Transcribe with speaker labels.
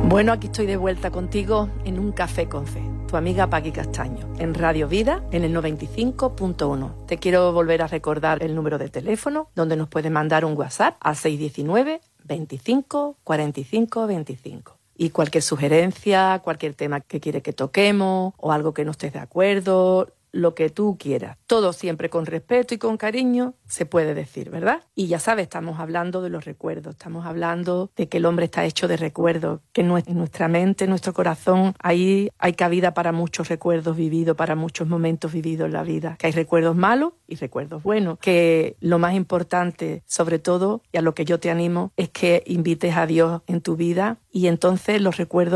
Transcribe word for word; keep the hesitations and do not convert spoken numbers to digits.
Speaker 1: Bueno, aquí estoy de vuelta contigo en Un Café con Fe, tu amiga Paqui Castaño, en Radio Vida, en el noventa y cinco punto uno. Te quiero volver a recordar el número de teléfono, donde nos puedes mandar un WhatsApp al seis uno nueve, veinticinco, cuarenta y cinco, veinticinco. Y cualquier sugerencia, cualquier tema que quieres que toquemos, o algo que no estés de acuerdo, lo que tú quieras. Todo siempre con respeto y con cariño se puede decir, ¿verdad? Y ya sabes, estamos hablando de los recuerdos, estamos hablando de que el hombre está hecho de recuerdos, que en nuestra mente, en nuestro corazón, ahí hay cabida para muchos recuerdos vividos, para muchos momentos vividos en la vida, que hay recuerdos malos y recuerdos buenos, que lo más importante, sobre todo, y a lo que yo te animo, es que invites a Dios en tu vida y entonces los recuerdos